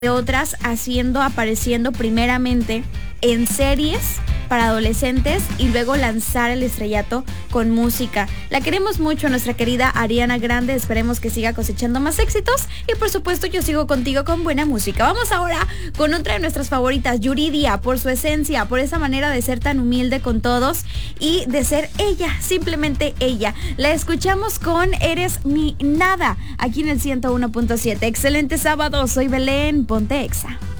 otras apareciendo primeramente en series para adolescentes y luego lanzar el estrellato con música. La queremos mucho, nuestra querida Ariana Grande. Esperemos que siga cosechando más éxitos y por supuesto yo sigo contigo con buena música. Vamos ahora con otra de nuestras favoritas, Yuridia, por su esencia, por esa manera de ser tan humilde con todos y de ser ella, simplemente ella. La escuchamos con Eres mi nada, aquí en el 101.7. Excelente sábado, soy Belén, ponte Exa.